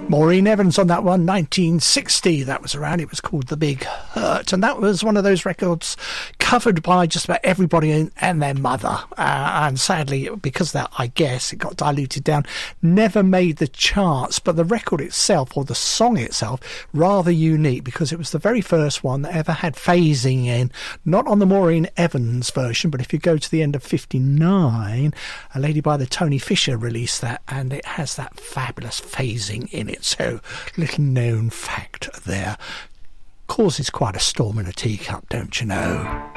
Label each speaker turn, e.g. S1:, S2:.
S1: Maureen Evans on that one, 1960. That was around. It was called The Big Hurt. And that was one of those records covered by just about everybody and their mother. And sadly, because of that, I guess, it got diluted down. Never made the charts. But the record itself, or the song itself, rather unique because it was the very first one that ever had phasing in. Not on the Maureen Evans version, but if you go to the end of 59, a lady by the Tony Fisher released that. And it has that fabulous phasing in it. So, little known fact there. Causes quite a storm in a teacup, don't you know?